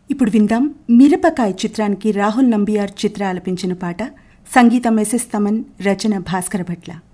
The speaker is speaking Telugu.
ఇప్పుడు విందాం మిరపకాయ్ చిత్రానికి రాహుల్ నంబియార్ చిత్ర ఆలపించిన పాట. సంగీతం ఎస్ఎస్ తమన్, రచన భాస్కర భట్ల.